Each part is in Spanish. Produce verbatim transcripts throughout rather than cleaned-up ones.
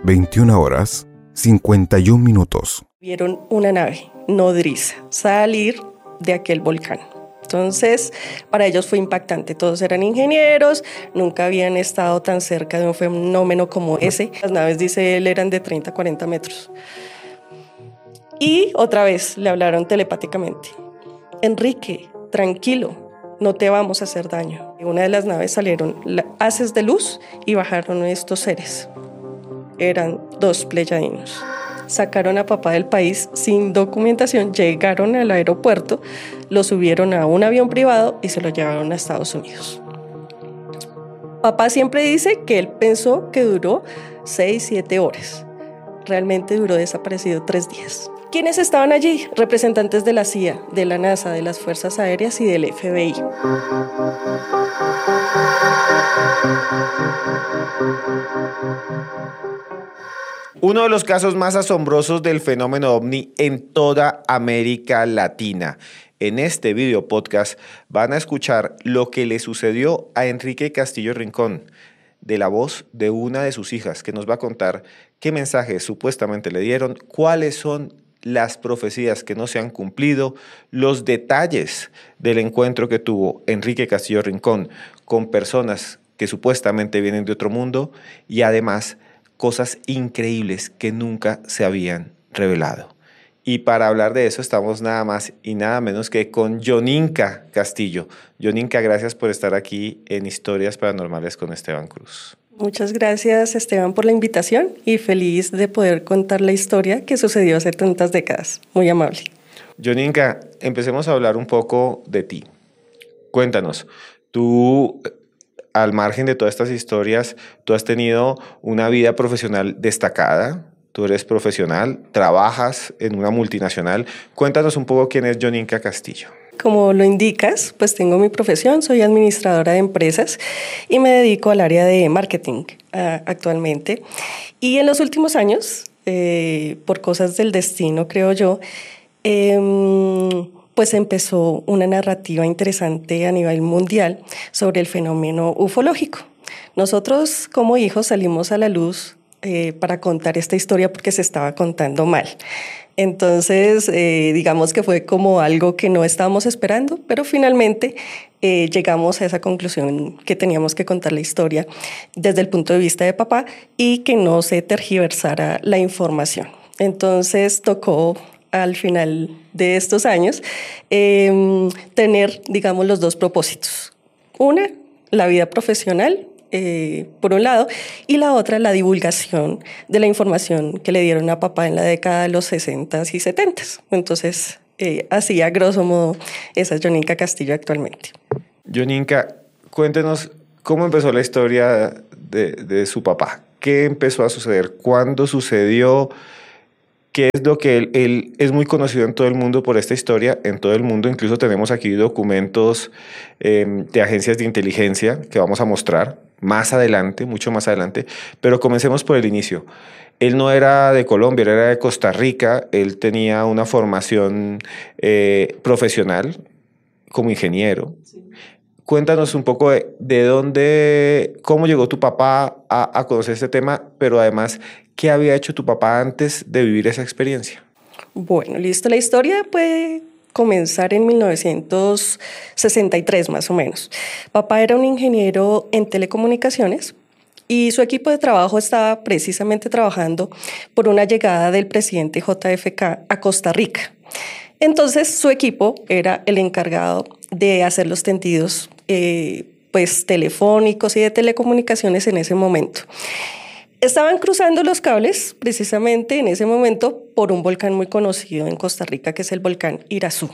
veintiuna horas, cincuenta y un minutos. Vieron una nave nodriza salir de aquel volcán. Entonces, para ellos fue impactante. Todos eran ingenieros, nunca habían estado tan cerca de un fenómeno como ese. Las naves, dice él, eran de treinta a cuarenta metros. Y otra vez le hablaron telepáticamente. Enrique, tranquilo, no te vamos a hacer daño. En una de las naves salieron haces de luz y bajaron estos seres. Eran dos pleyadinos. Sacaron a papá del país sin documentación, llegaron al aeropuerto, lo subieron a un avión privado y se lo llevaron a Estados Unidos. Papá siempre dice que él pensó que duró seis, siete horas. Realmente duró desaparecido tres días. ¿Quiénes estaban allí? Representantes de la C I A, de la NASA, de las Fuerzas Aéreas y del F B I. Uno de los casos más asombrosos del fenómeno ovni en toda América Latina. En este video podcast van a escuchar lo que le sucedió a Enrique Castillo Rincón, de la voz de una de sus hijas, que nos va a contar qué mensajes supuestamente le dieron, cuáles son las profecías que no se han cumplido, los detalles del encuentro que tuvo Enrique Castillo Rincón con personas que supuestamente vienen de otro mundo y además cosas increíbles que nunca se habían revelado. Y para hablar de eso estamos nada más y nada menos que con Yoninka Castillo. Yoninka, gracias por estar aquí en Historias Paranormales con Esteban Cruz. Muchas gracias, Esteban, por la invitación y feliz de poder contar la historia que sucedió hace tantas décadas. Muy amable. Yoninka, empecemos a hablar un poco de ti. Cuéntanos, tú, al margen de todas estas historias, tú has tenido una vida profesional destacada. Tú eres profesional, trabajas en una multinacional. Cuéntanos un poco quién es Yoninka Castillo. Como lo indicas, pues tengo mi profesión, soy administradora de empresas y me dedico al área de marketing uh, actualmente. Y en los últimos años, eh, por cosas del destino, creo yo, eh, pues empezó una narrativa interesante a nivel mundial sobre el fenómeno ufológico. Nosotros como hijos salimos a la luz eh, para contar esta historia porque se estaba contando mal. Entonces, eh, digamos que fue como algo que no estábamos esperando, pero finalmente eh, llegamos a esa conclusión que teníamos que contar la historia desde el punto de vista de papá y que no se tergiversara la información. Entonces, tocó al final de estos años eh, tener, digamos, los dos propósitos. Una, la vida profesional, Eh, por un lado, y la otra, la divulgación de la información que le dieron a papá en la década de los sesentas y setentas. Entonces, eh, así a grosso modo, esa es Yoninka Castillo actualmente. Yoninka, cuéntenos cómo empezó la historia de, de su papá. ¿Qué empezó a suceder? ¿Cuándo sucedió? ¿Qué es lo que él, él es muy conocido en todo el mundo por esta historia? En todo el mundo, incluso tenemos aquí documentos eh, de agencias de inteligencia que vamos a mostrar más adelante, mucho más adelante, pero comencemos por el inicio. Él no era de Colombia, él era de Costa Rica, él tenía una formación eh, profesional como ingeniero. Sí. Cuéntanos un poco de, de dónde, cómo llegó tu papá a, a conocer este tema, pero además, ¿qué había hecho tu papá antes de vivir esa experiencia? Bueno, listo, la historia puede comenzar en mil novecientos sesenta y tres más o menos. Papá era un ingeniero en telecomunicaciones y su equipo de trabajo estaba precisamente trabajando por una llegada del presidente J F K a Costa Rica. Entonces su equipo era el encargado de hacer los tendidos eh, pues, telefónicos y de telecomunicaciones en ese momento. Estaban cruzando los cables precisamente en ese momento por un volcán muy conocido en Costa Rica, que es el volcán Irazú.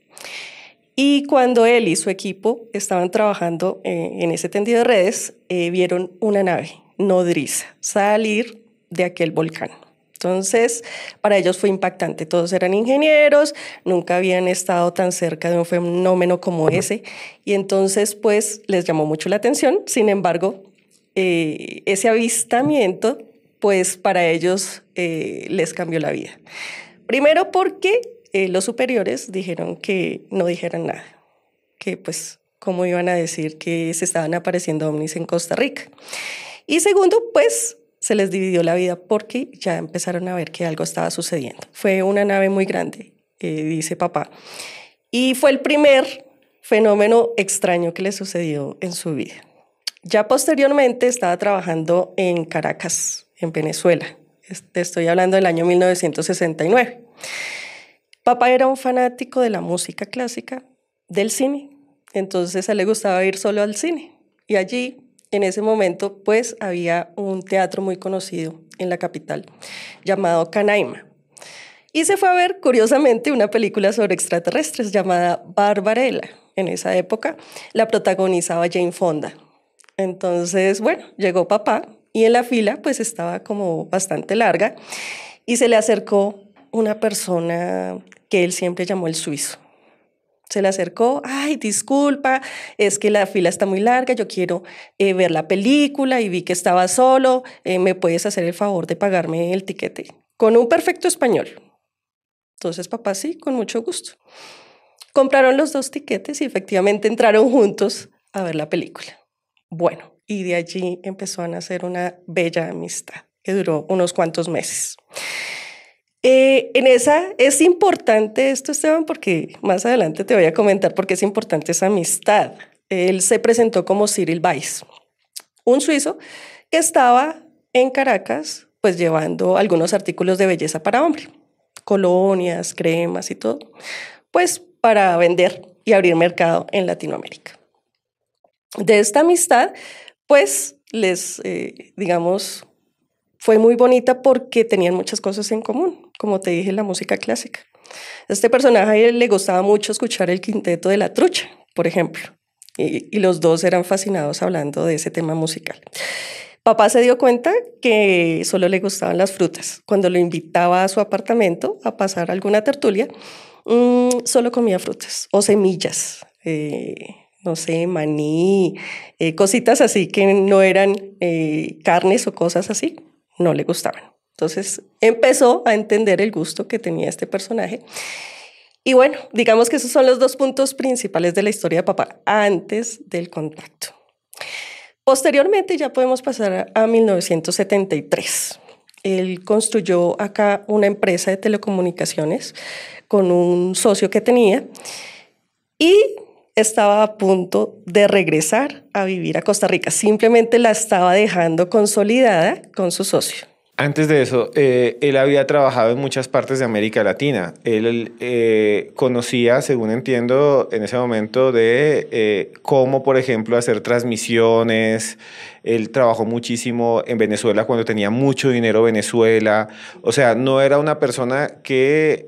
Y cuando él y su equipo estaban trabajando eh, en ese tendido de redes, eh, vieron una nave nodriza salir de aquel volcán. Entonces, para ellos fue impactante. Todos eran ingenieros, nunca habían estado tan cerca de un fenómeno como ese. Y entonces, pues, les llamó mucho la atención. Sin embargo, eh, ese avistamiento, pues, para ellos eh, les cambió la vida. Primero porque eh, los superiores dijeron que no dijeran nada. Que, pues, ¿cómo iban a decir que se estaban apareciendo ovnis en Costa Rica? Y segundo, pues, se les dividió la vida porque ya empezaron a ver que algo estaba sucediendo. Fue una nave muy grande, eh, dice papá, y fue el primer fenómeno extraño que le sucedió en su vida. Ya posteriormente estaba trabajando en Caracas, en Venezuela. Te estoy hablando del año mil novecientos sesenta y nueve. Papá era un fanático de la música clásica, del cine, entonces a él le gustaba ir solo al cine. Y allí, en ese momento, pues había un teatro muy conocido en la capital llamado Canaima. Y se fue a ver, curiosamente, una película sobre extraterrestres llamada Barbarella. En esa época la protagonizaba Jane Fonda. Entonces, bueno, llegó papá y en la fila pues estaba como bastante larga y se le acercó una persona que él siempre llamó el suizo. Se le acercó, ay, disculpa, es que la fila está muy larga, yo quiero eh, ver la película y vi que estaba solo, eh, ¿me puedes hacer el favor de pagarme el tiquete? Con un perfecto español. Entonces, papá, sí, con mucho gusto. Compraron los dos tiquetes y efectivamente entraron juntos a ver la película. Bueno, y de allí empezó a nacer una bella amistad que duró unos cuantos meses. Eh, en esa es importante esto, Esteban, porque más adelante te voy a comentar por qué es importante esa amistad. Él se presentó como Cyril Weiss, un suizo que estaba en Caracas, pues llevando algunos artículos de belleza para hombre, colonias, cremas y todo, pues para vender y abrir mercado en Latinoamérica. De esta amistad, pues les, eh, digamos, fue muy bonita porque tenían muchas cosas en común, como te dije, la música clásica. A este personaje le gustaba mucho escuchar el quinteto de La Trucha, por ejemplo, y, y los dos eran fascinados hablando de ese tema musical. Papá se dio cuenta que solo le gustaban las frutas. Cuando lo invitaba a su apartamento a pasar alguna tertulia, mmm, solo comía frutas o semillas, eh, no sé, maní, eh, cositas así que no eran eh, carnes o cosas así. No le gustaban. Entonces empezó a entender el gusto que tenía este personaje. Y bueno, digamos que esos son los dos puntos principales de la historia de papá antes del contacto. Posteriormente ya podemos pasar a mil novecientos setenta y tres. Él construyó acá una empresa de telecomunicaciones con un socio que tenía y estaba a punto de regresar a vivir a Costa Rica. Simplemente la estaba dejando consolidada con su socio. Antes de eso, eh, él había trabajado en muchas partes de América Latina. Él eh, conocía, según entiendo, en ese momento de eh, cómo, por ejemplo, hacer transmisiones. Él trabajó muchísimo en Venezuela cuando tenía mucho dinero Venezuela. O sea, no era una persona que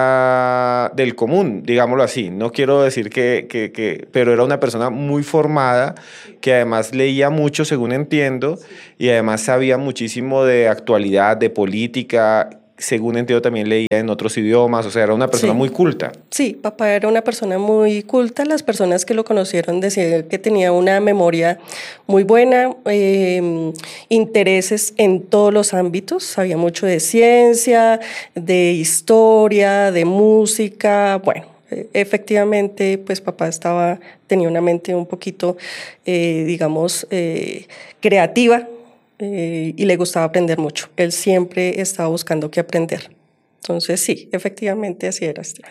era del común, digámoslo así. No quiero decir que, que, que... pero era una persona muy formada, que además leía mucho, según entiendo, y además sabía muchísimo de actualidad, de política. Según entiendo, también leía en otros idiomas, o sea, era una persona sí. muy culta. Sí, papá era una persona muy culta. Las personas que lo conocieron decían que tenía una memoria muy buena, eh, intereses en todos los ámbitos. Sabía mucho de ciencia, de historia, de música. Bueno, efectivamente, pues papá estaba, tenía una mente un poquito, eh, digamos, eh, creativa. Eh, y le gustaba aprender mucho. Él siempre estaba buscando qué aprender. Entonces, sí, efectivamente así era Esteban.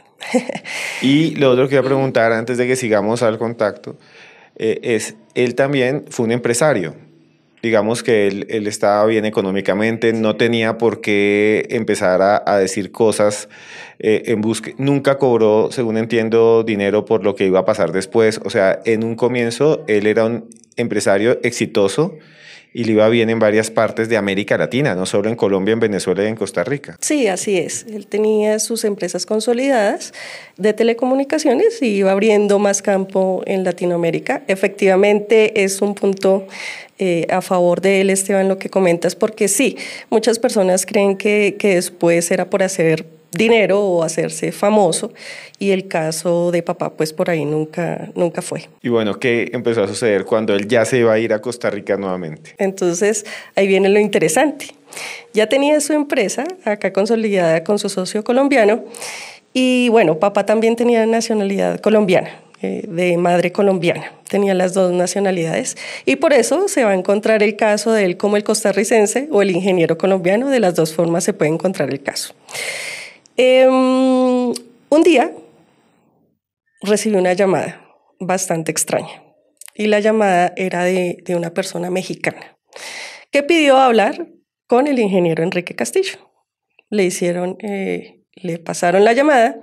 Y lo otro que iba a preguntar antes de que sigamos al contacto eh, es, él también fue un empresario. Digamos que él, él estaba bien económicamente, no tenía por qué empezar a, a decir cosas eh, en busca. Nunca cobró, según entiendo, dinero por lo que iba a pasar después. O sea, en un comienzo él era un empresario exitoso y le iba bien en varias partes de América Latina, no solo en Colombia, en Venezuela y en Costa Rica. Sí, así es. Él tenía sus empresas consolidadas de telecomunicaciones y iba abriendo más campo en Latinoamérica. Efectivamente, es un punto eh, a favor de él, Esteban, lo que comentas, porque sí, muchas personas creen que, que después era por hacer dinero o hacerse famoso, y el caso de papá pues por ahí nunca, nunca fue. Y bueno, ¿qué empezó a suceder cuando él ya se iba a ir a Costa Rica nuevamente? Entonces ahí viene lo interesante. Ya tenía su empresa acá consolidada con su socio colombiano y bueno, papá también tenía nacionalidad colombiana. eh, de madre colombiana, tenía las dos nacionalidades y por eso se va a encontrar el caso de él como el costarricense o el ingeniero colombiano, de las dos formas se puede encontrar el caso. Eh, un día recibí una llamada bastante extraña y la llamada era de, de una persona mexicana que pidió hablar con el ingeniero Enrique Castillo. Le hicieron, eh, le pasaron la llamada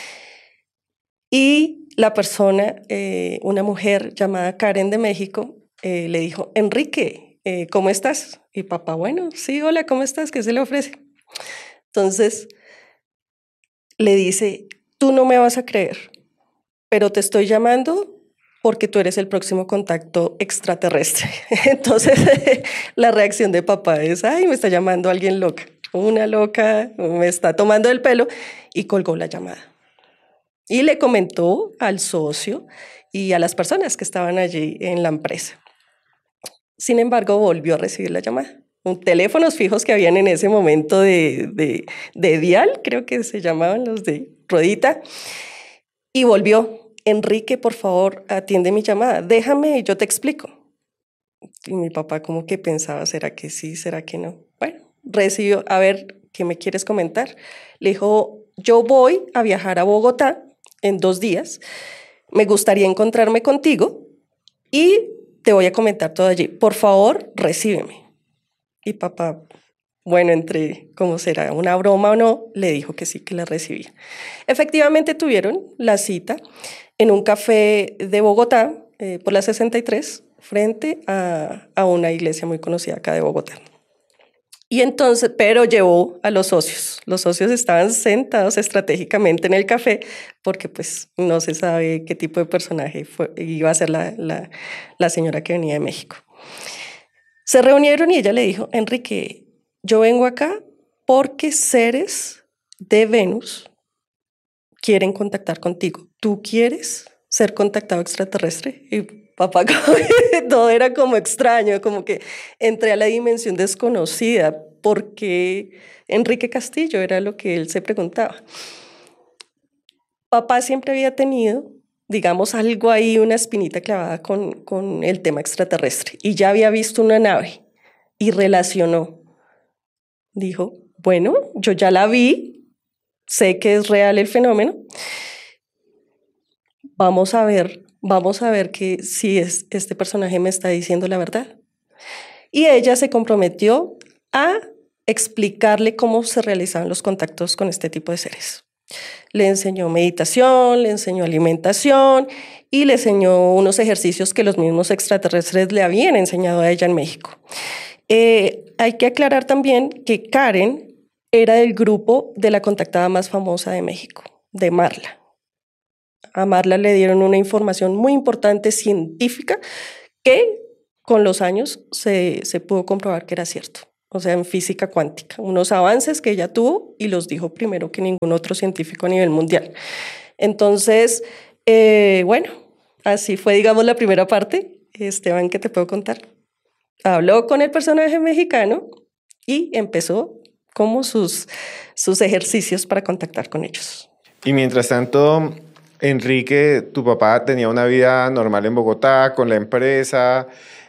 y la persona, eh, una mujer llamada Karen de México, eh, le dijo, Enrique, eh, ¿cómo estás? Y papá, bueno, sí, hola, ¿cómo estás? ¿Qué se le ofrece? Entonces le dice, tú no me vas a creer, pero te estoy llamando porque tú eres el próximo contacto extraterrestre. Entonces, la reacción de papá es, ay, me está llamando alguien loca, una loca, me está tomando el pelo, y colgó la llamada. Y le comentó al socio y a las personas que estaban allí en la empresa. Sin embargo, volvió a recibir la llamada. Un teléfonos fijos que habían en ese momento de, de, de dial, creo que se llamaban los de ruedita, y volvió. Enrique, por favor, atiende mi llamada. Déjame y yo te explico. Y mi papá como que pensaba, ¿será que sí? ¿Será que no? Bueno, recibió, a ver, ¿qué me quieres comentar? Le dijo, yo voy a viajar a Bogotá en dos días. Me gustaría encontrarme contigo y te voy a comentar todo allí. Por favor, recíbeme. Y papá, bueno, entre cómo será, una broma o no, le dijo que sí, que la recibía. Efectivamente tuvieron la cita en un café de Bogotá, eh, por la sesenta y tres, frente a, a una iglesia muy conocida acá de Bogotá. Y entonces, pero llevó a los socios. Los socios estaban sentados estratégicamente en el café porque pues no se sabe qué tipo de personaje fue, iba a ser la, la, la señora que venía de México. Se reunieron y ella le dijo, Enrique, yo vengo acá porque seres de Venus quieren contactar contigo. ¿Tú quieres ser contactado extraterrestre? Y papá, todo era como extraño, como que entré a la dimensión desconocida, porque Enrique Castillo era lo que él se preguntaba. Papá siempre había tenido, digamos, algo ahí, una espinita clavada con, con el tema extraterrestre, y ya había visto una nave y relacionó. Dijo, bueno, yo ya la vi, sé que es real el fenómeno. Vamos a ver, vamos a ver que si es, este personaje me está diciendo la verdad. Y ella se comprometió a explicarle cómo se realizaban los contactos con este tipo de seres. Le enseñó meditación, le enseñó alimentación y le enseñó unos ejercicios que los mismos extraterrestres le habían enseñado a ella en México. Eh, hay que aclarar también que Karen era del grupo de la contactada más famosa de México, de Marla. A Marla le dieron una información muy importante científica que con los años se, se pudo comprobar que era cierto. O sea, en física cuántica, unos avances que ella tuvo y los dijo primero que ningún otro científico a nivel mundial. Entonces, eh, bueno, así fue, digamos, la primera parte. Esteban, ¿qué te puedo contar? Habló con el personaje mexicano y empezó como sus, sus ejercicios para contactar con ellos. Y mientras tanto, Enrique, tu papá tenía una vida normal en Bogotá, con la empresa.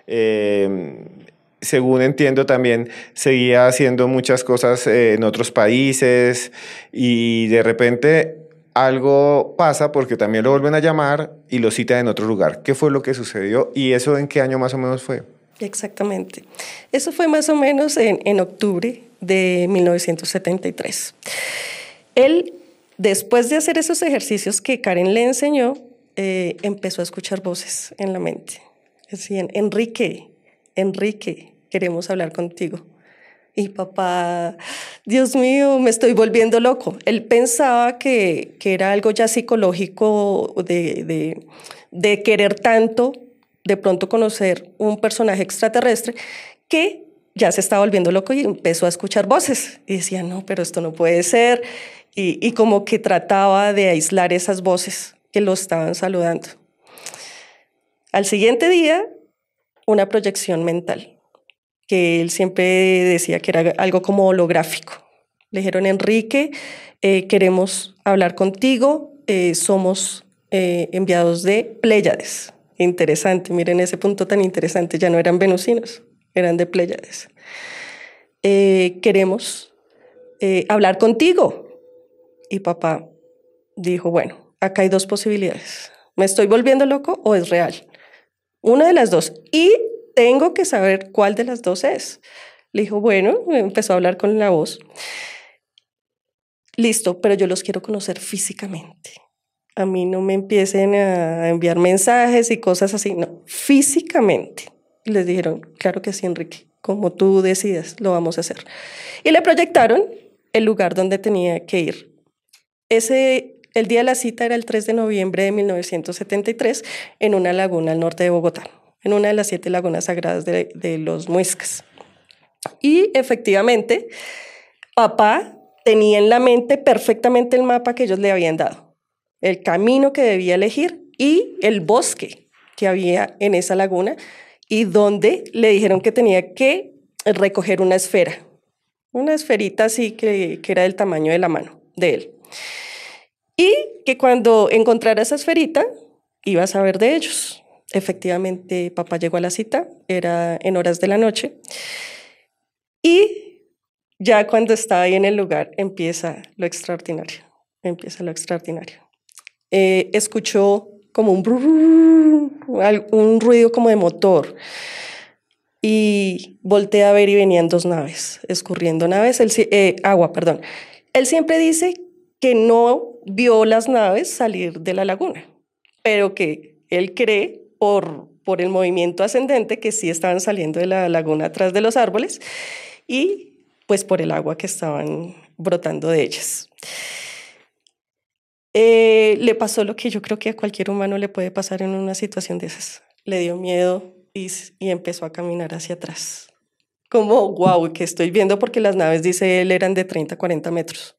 Eh, según entiendo, también seguía haciendo muchas cosas eh, en otros países y de repente algo pasa porque también lo vuelven a llamar y lo citan en otro lugar. ¿Qué fue lo que sucedió y eso en qué año más o menos fue? Exactamente. Eso fue más o menos en, en octubre de mil novecientos setenta y tres. Él, después de hacer esos ejercicios que Karen le enseñó, eh, empezó a escuchar voces en la mente. Decían, Enrique, Enrique, queremos hablar contigo. Y papá, Dios mío, me estoy volviendo loco. Él pensaba que, que era algo ya psicológico de, de, de querer tanto de pronto conocer un personaje extraterrestre que ya se estaba volviendo loco y empezó a escuchar voces. Y decía, no, pero esto no puede ser. Y, y como que trataba de aislar esas voces que lo estaban saludando. Al siguiente día, una proyección mental, que él siempre decía que era algo como holográfico. Le dijeron, Enrique, eh, queremos hablar contigo, eh, somos eh, enviados de Pléyades. Interesante, miren ese punto tan interesante, ya no eran venusinos, eran de Pléyades. Eh, queremos eh, hablar contigo. Y papá dijo, bueno, acá hay dos posibilidades. ¿Me estoy volviendo loco o es real? Una de las dos. Y tengo que saber cuál de las dos es. Le dijo, bueno, empezó a hablar con la voz. Listo, pero yo los quiero conocer físicamente. A mí no me empiecen a enviar mensajes y cosas así, no, físicamente. Les dijeron, claro que sí, Enrique, como tú decidas, lo vamos a hacer. Y le proyectaron el lugar donde tenía que ir. Ese, el día de la cita era el tres de noviembre de mil novecientos setenta y tres en una laguna al norte de Bogotá, en una de las siete lagunas sagradas de, de los Muiscas. Y efectivamente, papá tenía en la mente perfectamente el mapa que ellos le habían dado, el camino que debía elegir y el bosque que había en esa laguna y donde le dijeron que tenía que recoger una esfera, una esferita así que, que era del tamaño de la mano de él. Y que cuando encontrara esa esferita iba a saber de ellos. Efectivamente, papá llegó a la cita, era en horas de la noche y ya cuando estaba ahí en el lugar empieza lo extraordinario, empieza lo extraordinario. Eh, escuchó como un, brrr, un ruido como de motor y voltea a ver y venían dos naves, escurriendo naves, él, eh, agua, perdón. Él siempre dice que no vio las naves salir de la laguna, pero que él cree por, por el movimiento ascendente que sí estaban saliendo de la laguna atrás de los árboles y pues por el agua que estaban brotando de ellas. Eh, le pasó lo que yo creo que a cualquier humano le puede pasar en una situación de esas. Le dio miedo y, y empezó a caminar hacia atrás. Como, wow, que estoy viendo porque las naves, dice él, eran de treinta a cuarenta metros.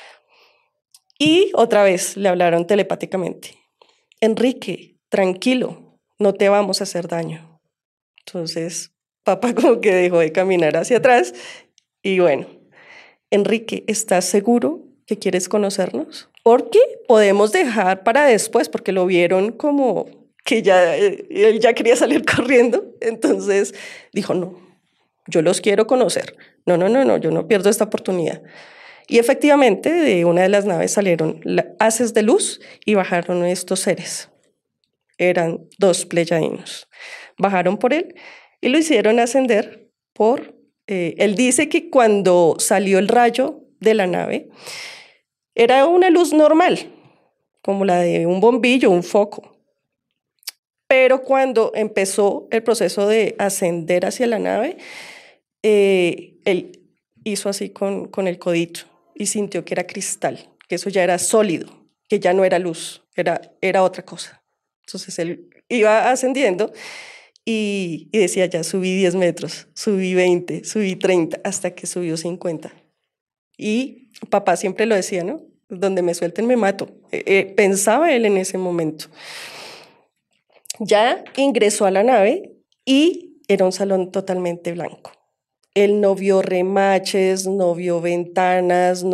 Y otra vez le hablaron telepáticamente. Enrique, tranquilo, no te vamos a hacer daño. Entonces, papá como que dejó de caminar hacia atrás y bueno, Enrique, ¿estás seguro que quieres conocernos? Porque podemos dejar para después, porque lo vieron como que ya, él ya quería salir corriendo. Entonces dijo, no, yo los quiero conocer. No, no, no, no, yo no pierdo esta oportunidad. Y efectivamente, de una de las naves salieron haces de luz y bajaron estos seres. Eran dos pleyadinos. Bajaron por él y lo hicieron ascender por... Eh, él dice que cuando salió el rayo de la nave, era una luz normal, como la de un bombillo, un foco. Pero cuando empezó el proceso de ascender hacia la nave, eh, él hizo así con, con el codito y sintió que era cristal, que eso ya era sólido, que ya no era luz, era, era otra cosa. Entonces él iba ascendiendo y, y decía, ya subí diez metros, subí veinte, subí treinta, hasta que subió cincuenta. Y papá siempre lo decía, ¿no? Donde me suelten me mato. Eh, eh, pensaba él en ese momento. Ya ingresó a la nave y era un salón totalmente blanco. Él no vio remaches, no vio ventanas, no